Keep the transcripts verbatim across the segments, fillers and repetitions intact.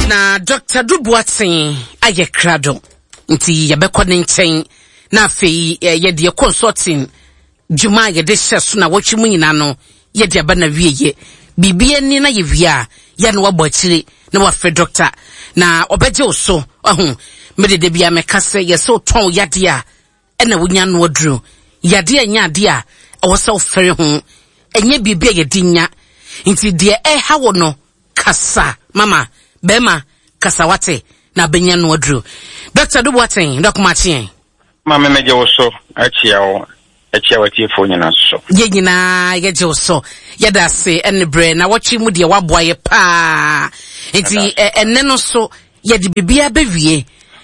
na Doctor Dubuatin aye krado nti yabekọ ne nchen na afei ye de consulting juma ye de hyeso na wotwe mu nyina no ye de aba na wieye bibie ni na ye wia ya no wabọ akire na wafre doctor na obeje oso ohun mede de bia meka se ye so ton yade a ena wonya no aduru yade anya ade a awose ofere ho enye bibie ye dinya nti de e hawo no kasa mama bema kasawate na benya no aduru Doctor Dubuatin dokumachi mama meje oso achia o achia wati fo nyina so ye nyina ye je oso ye da se enbre na wachi mu de waboaye pa enti enne no so ye de bibia bewie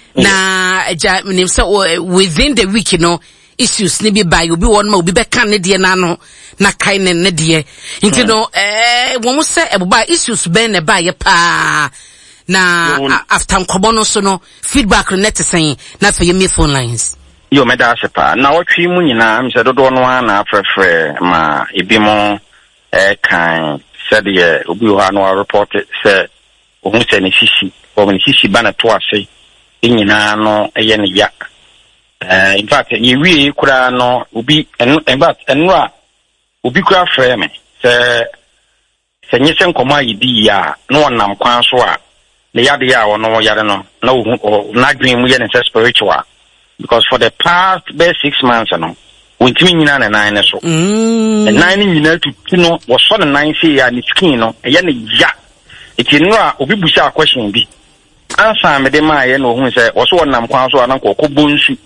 na ja nim say within the week you know issues ni bi buy obi won ma obi be kan ne de na no na kai ne ne de enti no eh wo mu say eboba issues be ne buy pa na after nkobo no so no feedback net saying na for your phone lines yo me da sepa na wotwi mu nyina am se dodo no na afrefre ma ebimo eh kan said ye obi ho no report say ohun se ne sisi o ne sisi bana to ase nyina no eye ne ya eh in fact ye wi kura no obi en but enra obi kura frɛ me se se nyese nkoma yidi ya no nam kwan so a le yade ya wono yade no na ohu na dream mu ye ne spiritual because for the past be six months no wontimi nyina na nine so mm nine nyina tutu no wo so na nine say ya ni skin no eye ne ya etinura obi busa question bi ansa me de ma ye no hu se wo so wonam kwan so anan kokko bonsu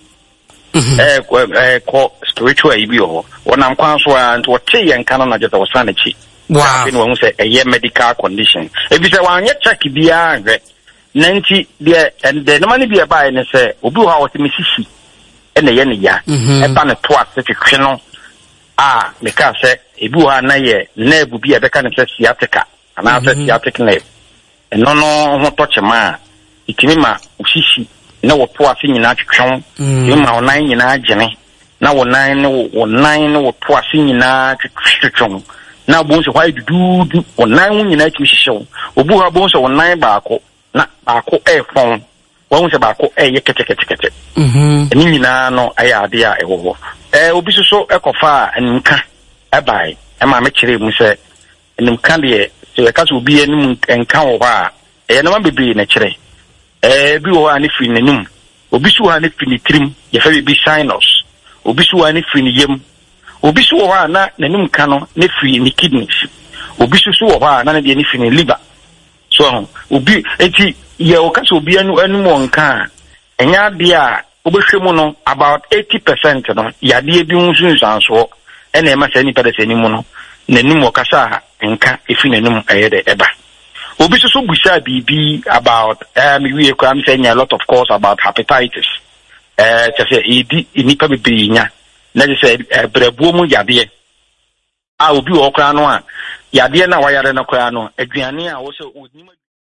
eh eh ko spiritual ibi ho wonam kwan so an to te ye nka na jeta wo sana chi wow no hu se eye medical condition e bi se wan ye check bia hwe nanti de and the money be buy ne say obi ho what me sisi e na ye ne ya e ba ne to ase twetwe no ah me ka say ebi ho na ye nerve bi e be ka ne say sciatica ana say sciatic nerve eno no ho to chema itimi ma osisi na wo to ase nyina twetwe itimi ma onan nyina agene na wonan ne wonan ne wo to ase nyina twetwe na bo so hwai dudu onan nyina twetwe hyew obi ho bo so wonan baako na baako e fon won se baako e ye kete kete kete mhm eni nyina no aya ade a ewowo eh obi so so ekofa enka e bai e ma me kire mu se enimka de se e ka so obi enim enka wo ha e na ma bebre na kire eh bi wo ani firi nenum obi so ani firi trim ye fa bi sinus obi so ani firi yem obi so wo ha na nenum ka no ne firi ni kidneys obi so so wo ha na ne de ni firi liver so obi enti ye o ka so obi anu anu mo nka enya de a obehwemu no about eighty percent no ya de bi hunsunsanso e na e ma sa ni pede sani mu no nanum o ka sa nka efi nanum eye de eba obi so so busa bibi about um we ko am saying a lot of course about hepatitis eh just say edi nipa bebre nya na just say brebuo mu yade a obi o kra no a yade na wayare na kra no aduane a wo se onima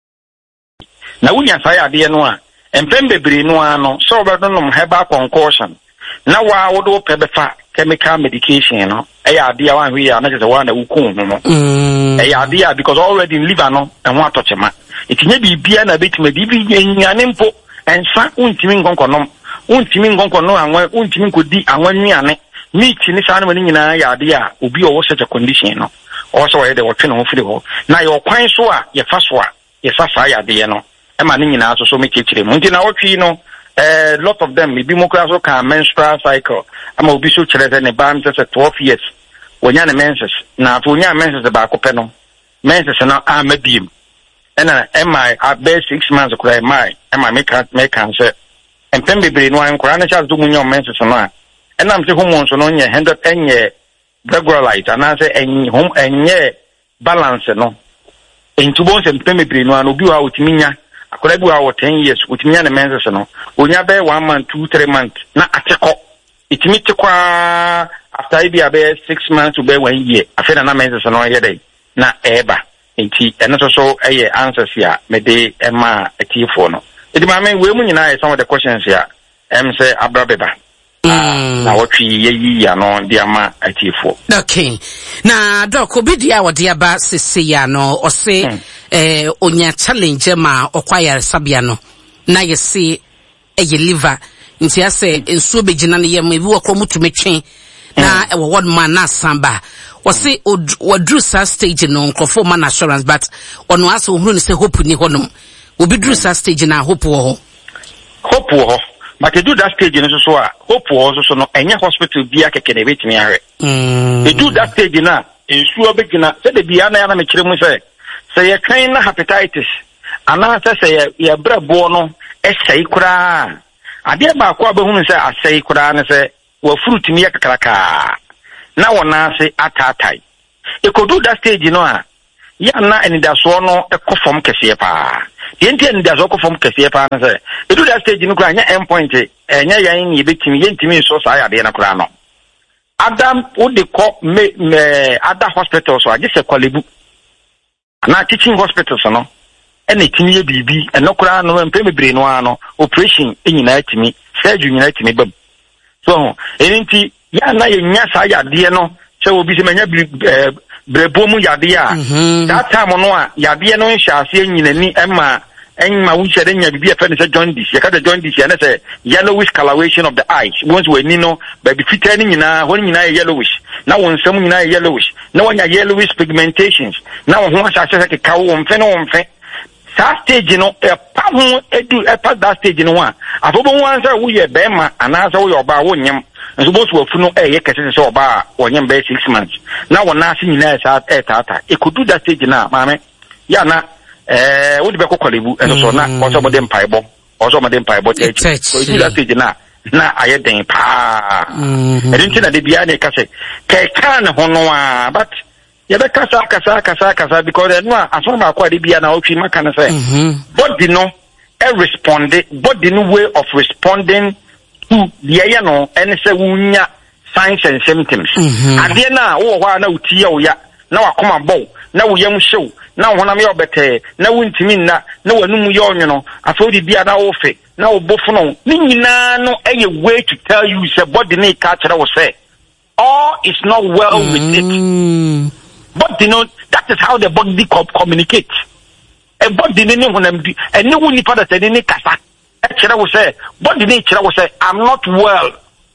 na wunya sai yade no a empem bebre no a no so obedo no herbal concoction na wa wo do pebefa chemical medication no e yade a wan hwe ya na just wa na wukun no e yade a because already in liver no e ho atochema itinye bibia na betima bibi nyane mpo ensa untimi nkonkonom untimi nkonkono anwa untimi nkodi anwannuane meat ni sa na mani nyina yade a obi o wo such a condition no also where they were trying to feel na your kwan so a ye fa so a ye sa sa yade no e ma ni nyina so so me kechire mu nti na wotwi no eh lot of them bi mo kra so kan menstrual cycle ama obi so kire de ne bam just twelve years wonya ne menses na to wonya menses ba ko pe no menses na a mabiem ena am I about six months kra mai am I make make can say empem bebre no an kra na cha do munyo menses no a ena mse hormones no nye one hundred enye regularite ana say enye hom enye balance no entubo se empem bebre no an obi wa otiminya akora bi wa ten years otiminya ne menses no onya be one month two three months na ateko itimi tekwa after be about six months to be one year afena na menses no ye dey na eba enti eno so so eye answers ya me de ema atifo no edi ma me we mu nyina some of the questions ya em say abrabeba na wotwe yeyi ya no dia ma atifo. Okay. Na doc obidia wode aba sese ya no ose hmm. eh onya challenge ma okwaya sabia no na yesi eye liver nti ase ensuo begina ne yem ebi wakọ mutumetwe na ewo one man na samba wose odru sa stage no nkrofo man assurance but ono ase ohuru ne se hope ni honom obi dru sa stage na hope wo ho hope wo ho but do that stage no so a hope wo so no enya hospital bia keke na betimi ahwe mm do that stage na ensuo begina se de bia na ya na mekire mu se se ye kan na hepatitis ana se se ye brabo no esai kura ade ba kwa behunu se asai kura ne se wa fruit mi yakakraka na wona se atatai e kodu that stage no a ya na enidaso no ekofom kese pa yenti enidaso ekofom kese pa na se e do that stage no kura nya endpoint enya yan ni betimi yentimi so sa ya de na kura no adam wo de ko me, me other hospitals so age se kwalebu na teaching hospitals no ene timi ye bibi eno kura no empe mebre no ano operation enyina timi surgery nyina timi bam so enti ya na ye nya sa ya de no se obi se manya brebo mu ya de a that time no a ya de no nhase enyina ni ema enma wo chere nya bibi e fe ne se jaundice ye ka de jaundice ya na se yellowish coloration of the eyes once we ni no ba bi fitaa ni nyina hon nyina yellowish na won sam nyina yellowish na wonya yellowish pigmentations na wo ho asa se ke ka wo mfe no mfe that stage no e pa ho edu e pa that stage no a afobo ho ansa wo ye be ma anasa wo ye oba wo nyem nso bo so afu no e ye kese se oba wo nyem be six months na wo na ase nyina sa e tata e kodu that stage na maame ya na eh wo de be kokolebu e so na o so mo de mpaibo o so mo de mpaibo techi so you that stage na na aye den pa e din tina de bia na kase kai kan ho no a but ya be kasa kasa kasa kasa because no aso ma kwa de bia na o twi maka na say body no e respond body no way of responding to the ya no ene se wunya signs and symptoms ade na wo ho na uti ya wo ya na wakoma bow na wo yam show na wo na me obete na wo ntimi na na wanum ye onwono aso di bia na wo fe na wo bofu no ni nyina no eye way to tell you say body na ka kire wo say all is not well mm. with it. But you know, that is how the body co- communicates. A body didn't want to be, and no one father said, any kasa. Actually, will say, body nature will say, I'm not well.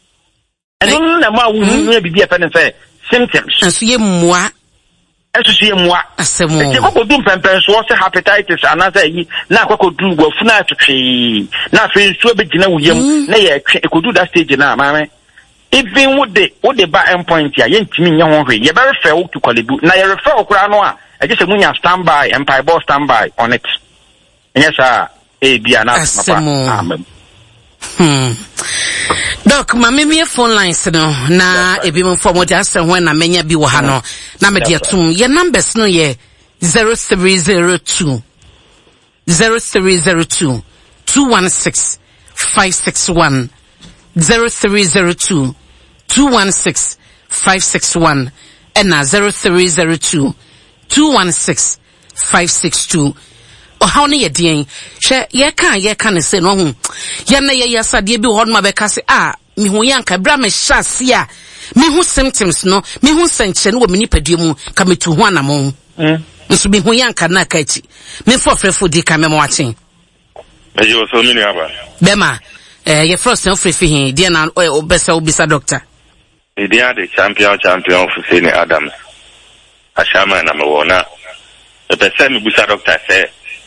And then the man will be a and say, symptoms. And see moi. And to see moi. I said, what could do pempers was a hepatitis, and I say, now what could do go funa to tree. Now, for you, so big, you know, you could do that stage now, mammy. Even with the with the back end point here, yentimi nya ho hwe ye be refer to kwalebu na ye refer okura no a e je se munya standby empire boss standby on it yes sir e bia na papa hmm doc mama me phone lines no na e bi mo form de ase ho na menya bi wo ha no na me de atum ye numbers no ye zero three zero two zero three zero two two one six five six one zero three zero two two one six five six one and now zero three zero two two one six five six two. Oh, how near dear? She ye can ye can say no. Yana ye yasa de bi hon ma be ka se ah me hu yanka bra me shasia me hu symptoms no me hu senche no me nipadua mu ka me tu hu anamo. Mm. Nso me hu yanka na ka chi. Me for frefo di ka me mo achen. E yo so mini aba. Bema eh ye first no free hin dia na obesa obisa doctor e dia the champion champion of Seni Adams ashama na mewona e pese mi busa doctor say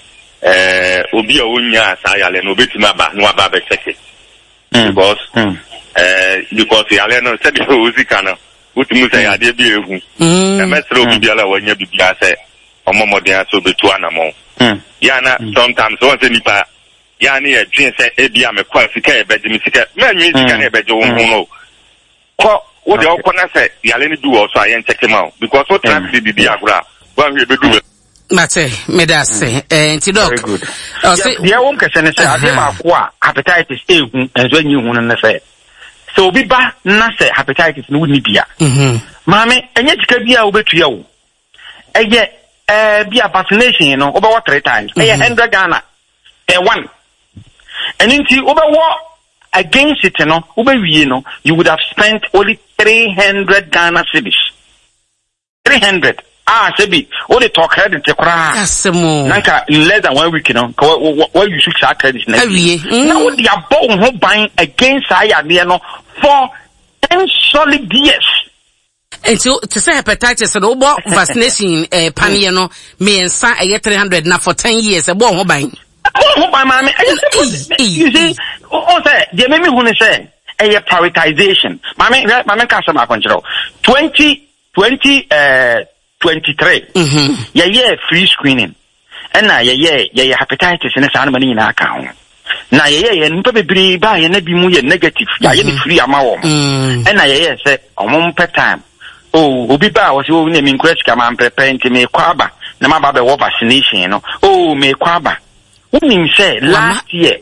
eh obi a wonya asayale no betima ba no aba be check because mm. eh because yale no said the ozika no utimu say ade bi ehu e mesro obi biala wonya bibia say omomoden aso betu anamo ya na sometimes one say nipa yani e dream say e bia me kwa sika e beji mi sika me nyi sika na e beji wo hu no ko wo de okona say yale ni du also ayen check him out because what trap di di agura wa hwe be du mate me da say eh nti doc o say dia won kese ne say ade ba ko a hepatitis e hu enzo anyi hu ne say so obi ba na say hepatitis no ni bia mhm maame enye sika bia wo betua wo eye eh bia vaccination no wo be three times eye one hundred Ghana eh one and inti obewo against it, you know, you know, you would have spent only three hundred Ghana cedis. three hundred. Ah, Sebi, all the talk credit to cry. Yes, more. Nanka, in less than one week, you know, what you should start credit next week. Now, they are both who buying against Ayadiano for ten solid years. And so, to say hepatitis and over vaccination, eh, Paniano, me and Sa, I get three hundred now for ten years, a bomb buying. Oh, my mammy, you see, oh, say, they made me want to say, a prioritization. Mammy, mammy, customer control. Twenty, twenty, uh, twenty-three. Mm-hmm. Yeah, yeah, free screening. And now, yeah, yeah, yeah, hepatitis in a money in our account. Now, yeah, yeah, and probably buy and be more negative. Yeah, yeah, free amount. And now, yeah, say, a moment per time. Oh, Obiba was your name in Kretska, man, preparing to make Quaba. No matter what vaccination, you know. Oh, me Quaba. What mean say last year?